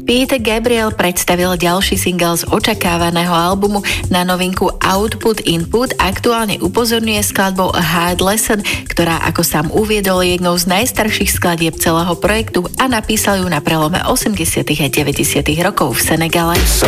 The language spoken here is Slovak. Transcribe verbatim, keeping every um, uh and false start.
Pete Gabriel predstavil ďalší single z očakávaného albumu. Na novinku Output Input aktuálne upozorňuje skladbou A Hard Lesson, ktorá, ako sám uviedol, je jednou z najstarších skladieb celého projektu a napísal ju na prelome osemdesiatych a deväťdesiatych rokov v Senegale.